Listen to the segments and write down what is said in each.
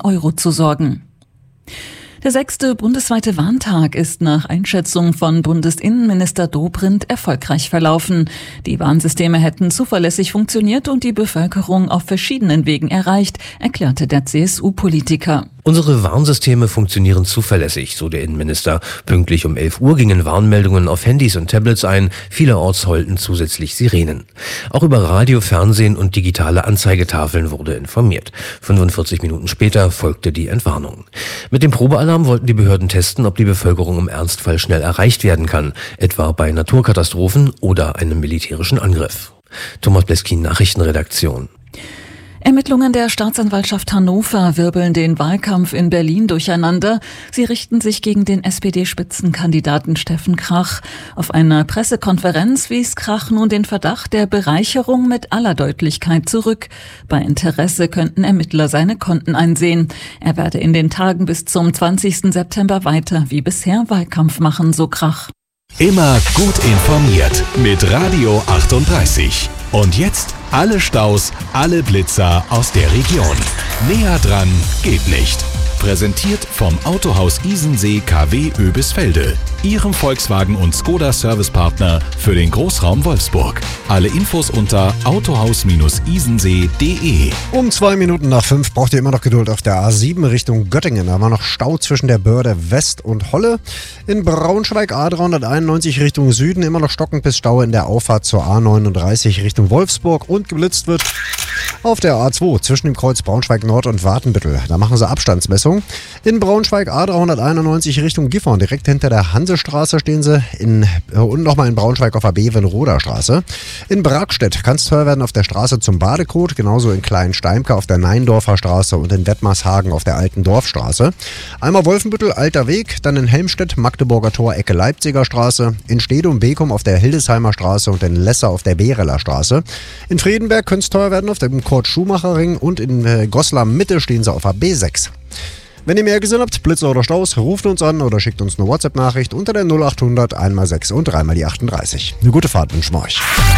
Euro zu sorgen. Der 6. bundesweite Warntag ist nach Einschätzung von Bundesinnenminister Dobrindt erfolgreich verlaufen. Die Warnsysteme hätten zuverlässig funktioniert und die Bevölkerung auf verschiedenen Wegen erreicht, erklärte der CSU-Politiker. Unsere Warnsysteme funktionieren zuverlässig, so der Innenminister. Pünktlich um 11 Uhr gingen Warnmeldungen auf Handys und Tablets ein. Vielerorts heulten zusätzlich Sirenen. Auch über Radio, Fernsehen und digitale Anzeigetafeln wurde informiert. 45 Minuten später folgte die Entwarnung. Mit dem Probealarm wollten die Behörden testen, ob die Bevölkerung im Ernstfall schnell erreicht werden kann, etwa bei Naturkatastrophen oder einem militärischen Angriff. Thomas Bleskin, Nachrichtenredaktion. Ermittlungen der Staatsanwaltschaft Hannover wirbeln den Wahlkampf in Berlin durcheinander. Sie richten sich gegen den SPD-Spitzenkandidaten Steffen Krach. Auf einer Pressekonferenz wies Krach nun den Verdacht der Bereicherung mit aller Deutlichkeit zurück. Bei Interesse könnten Ermittler seine Konten einsehen. Er werde in den Tagen bis zum 20. September weiter wie bisher Wahlkampf machen, so Krach. Immer gut informiert mit Radio 38. Und jetzt alle Staus, alle Blitzer aus der Region. Näher dran geht nicht. Präsentiert vom Autohaus Isensee KW Oebisfelde, Ihrem Volkswagen und Skoda Servicepartner für den Großraum Wolfsburg. Alle Infos unter autohaus-isensee.de. Um 2 Minuten nach 5 braucht ihr immer noch Geduld auf der A7 Richtung Göttingen. Da war noch Stau zwischen der Börde West und Holle. In Braunschweig A391 Richtung Süden immer noch stockend bis Stau in der Auffahrt zur A39 Richtung Wolfsburg und geblitzt wird auf der A2 zwischen dem Kreuz Braunschweig Nord und Watenbüttel. Da machen sie Abstandsmessung. In Braunschweig A391 Richtung Gifhorn, direkt hinter der Hansestraße stehen sie. Und nochmal in Braunschweig auf der Bevenroder Straße. In Bragstedt kann es teuer werden auf der Straße zum Badekot, genauso in Kleinsteimke auf der Neindorfer Straße und in Detmarshagen auf der Alten Dorfstraße. Einmal Wolfenbüttel, Alter Weg, dann in Helmstedt, Magdeburger Tor, Ecke Leipziger Straße. In Stedum-Bekum auf der Hildesheimer Straße und in Lesser auf der Bereler Straße. In Friedenberg könnte es teuer werden auf dem Kurt-Schumacher-Ring und in Goslar Mitte stehen sie auf der B6. Wenn ihr mehr gesehen habt, Blitze oder Staus, ruft uns an oder schickt uns eine WhatsApp-Nachricht unter der 0800 1x6 und 3x38. Eine gute Fahrt wünschen wir euch.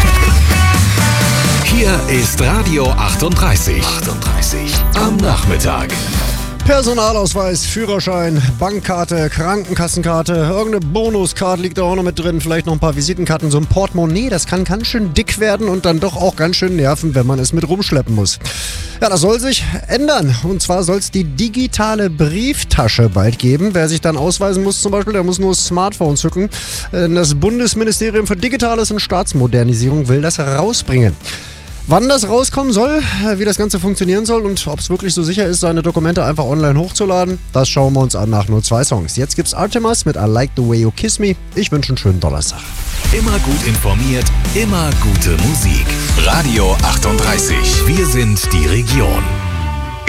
Hier ist Radio 38. Am Nachmittag. Personalausweis, Führerschein, Bankkarte, Krankenkassenkarte, irgendeine Bonuskarte liegt da auch noch mit drin, vielleicht noch ein paar Visitenkarten, so ein Portemonnaie, das kann ganz schön dick werden und dann doch auch ganz schön nerven, wenn man es mit rumschleppen muss. Ja, das soll sich ändern und zwar soll es die digitale Brieftasche bald geben. Wer sich dann ausweisen muss zum Beispiel, der muss nur das Smartphone zücken. Das Bundesministerium für Digitales und Staatsmodernisierung will das rausbringen. Wann das rauskommen soll, wie das Ganze funktionieren soll und ob es wirklich so sicher ist, seine Dokumente einfach online hochzuladen, das schauen wir uns an nach nur 2 Songs. Jetzt gibt's Artemis mit I Like the Way You Kiss Me. Ich wünsche einen schönen Donnerstag. Immer gut informiert, immer gute Musik. Radio 38. Wir sind die Region.